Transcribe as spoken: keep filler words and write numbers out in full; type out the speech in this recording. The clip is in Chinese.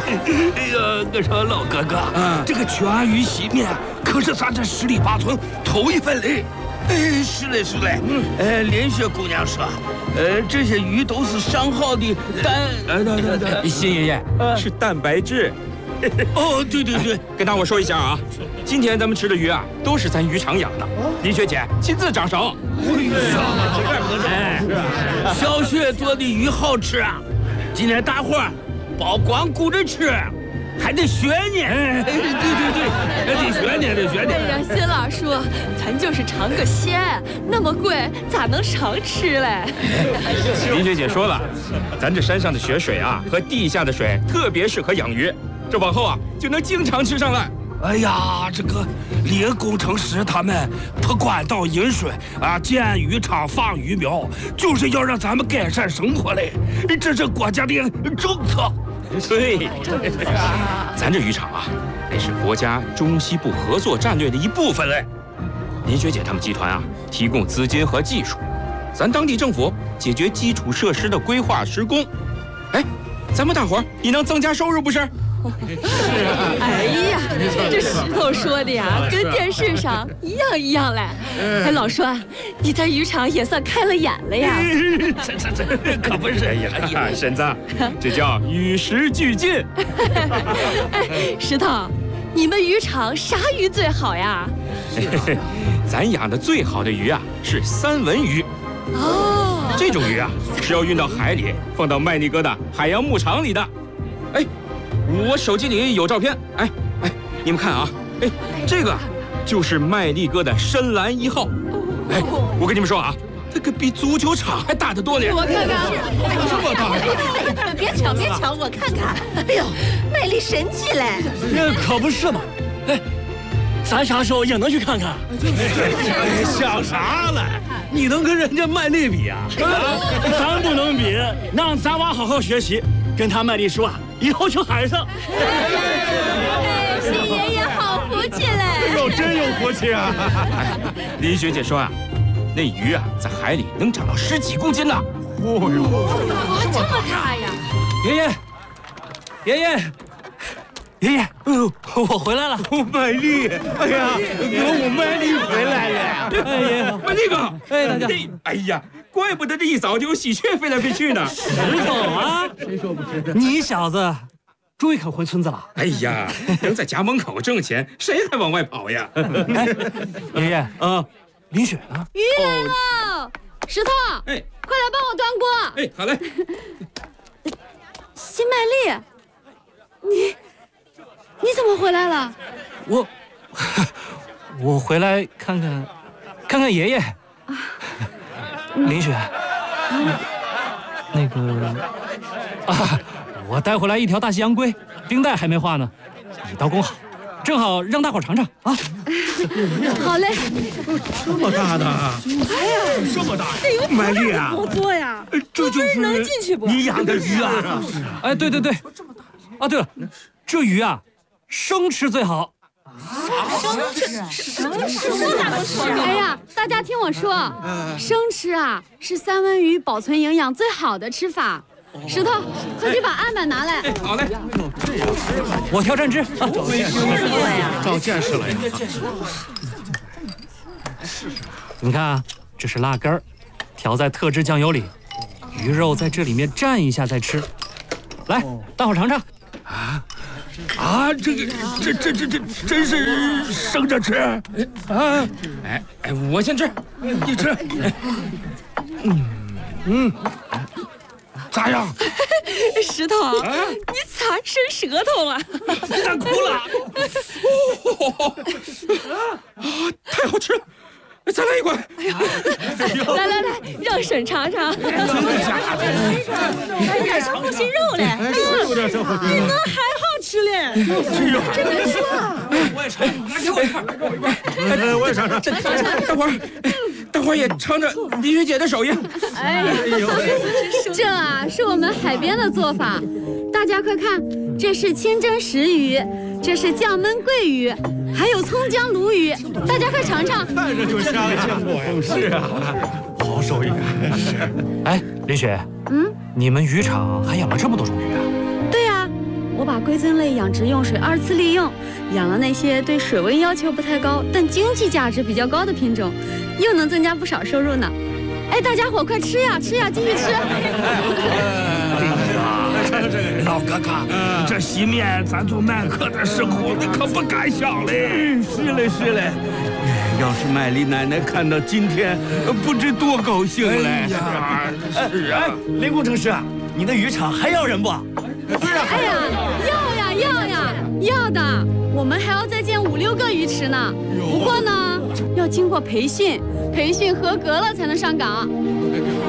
哎呀，我说老哥哥，嗯、这个全鱼洗面可是咱这十里八村头一份嘞。哎，是嘞是嘞。嗯，呃，连雪姑娘说，呃，这些鱼都是上好的蛋。哎，对对对， 谢爷爷，是蛋白质。 哦，对对对， 跟大伙说一下啊，今天咱们吃的鱼啊，都是咱渔场养的，李雪姐亲自掌勺。 哎，小雪做的鱼好吃啊！今天大伙儿别光顾着吃，还得学呢。哎，对对对，得学呢，得学呢。 哎呀，新老叔，咱就是尝个鲜，那么贵，咋能常吃嘞？ 李雪姐说了，咱这山上的雪水啊，和地下的水特别适合养鱼。这往后啊，就能经常吃上来。 哎呀，这个连工程师他们铺管道引水啊，建渔场放鱼苗，就是要让咱们改善生活嘞。这是国家的政策。 对，咱这渔场啊，那是国家中西部合作战略的一部分嘞。林学姐他们集团啊，提供资金和技术，咱当地政府解决基础设施的规划施工。哎，咱们大伙儿也能增加收入，不是？ 是啊，哎呀，这石头说的呀，跟电视上一样一样嘞。哎，老栓，你在渔场也算开了眼了呀。 这这这可不是呀，婶子，这叫与时俱进。 哎，石头，你们渔场啥鱼最好呀？ 咱养的最好的鱼啊，是三文鱼。 哦， 这种鱼啊，是要运到海里，放到麦力哥的海洋牧场里的。哎。我手机里有照片，哎哎，你们看啊，哎，这个就是麦力哥的深蓝一号，哎，我跟你们说啊，这个比足球场还大得多呢。 我看看， 这么大呀！别抢别抢，我看看。哎呦，卖力神气嘞！ 那可不是嘛，哎，咱啥时候也能去看看？ 哎，想啥了？你能跟人家麦力比啊？ 咱不能比，让咱娃好好学习，跟他麦力说啊。以后去海上。 哎，新爷爷好福气嘞！ 哎呦，真有福气啊！ 林学姐说啊，那鱼啊，在海里能长到十几公斤呢。 哦呦，这么大呀！ 爷爷，爷爷，爷爷，嗯，我回来了。 麦力，哎呀，我我麦力回来了。 哎呀， 麦力哥， 哎，大家， 哎呀。怪不得这一早就有喜鹊飞来飞去呢。 石头啊，谁说不是？你小子终于肯回村子了。 哎呀，能在家门口挣钱，谁还往外跑呀？ 哎，爷爷啊，林雪呢？ 鱼来了，石头，哎，快来帮我端锅。 哎，好嘞。 新麦力，你你怎么回来了？ 我我回来看看看看爷爷。林雪，嗯、那个啊，我带回来一条大西洋龟，冰袋还没化呢，一刀工好，正好让大伙尝尝啊。 好嘞。 这么大的？ 哎呀， 这么大！ 麦力啊， 多多呀， 这就是能进去不？ 你养的鱼啊？ 哎，对对对，啊，对了，这鱼啊，生吃最好。 生吃，生吃我咋能吃？哎呀，大家听我说，生吃啊是三文鱼保存营养最好的吃法。石头，快去把案板拿来。 好嘞。 我挑蘸汁啊。 长见识了呀！ 你看啊，这是辣根儿，调在特制酱油里，鱼肉在这里面蘸一下再吃。来，大伙尝尝。 啊。啊，这个，这这这这真是生着吃啊！ 哎哎，我先吃， 你吃。嗯嗯，咋样？ 石头，啊、你咋伸舌头了？ 你咋哭了？ 啊，太好吃了！再来一罐！ 哎呀，来来来，让婶尝尝。 真的假的？ 还有点生护心肉嘞， 有点生护心肉。 你能还好吃嘞？真能说。 我也尝，来给我一块，给我一块。我也尝尝。 大伙儿，大伙儿也尝尝李雪姐的手艺。 哎呀，这啊是我们海边的做法，大家快看，这是清蒸石鱼，这是酱焖桂鱼。还有葱姜鲈鱼，大家快尝尝。 看着就香呀！是啊，好手艺。 哎，林雪，嗯，你们渔场还养了这么多种鱼啊？ 对呀、啊，我把龟尊类养殖用水二次利用，养了那些对水温要求不太高但经济价值比较高的品种，又能增加不少收入呢。哎，大家伙快吃呀吃呀，继续吃！ 老哥哥，这席面咱做麦客的时候，你可不敢想嘞。是嘞是嘞，要是麦丽奶奶看到今天，不知多高兴嘞。哎呀，是啊， 林工程师，你的渔场还要人不？ 是啊。哎呀，要呀要呀要的，我们还要再建五六个鱼池呢。不过呢，要经过培训，培训合格了才能上岗。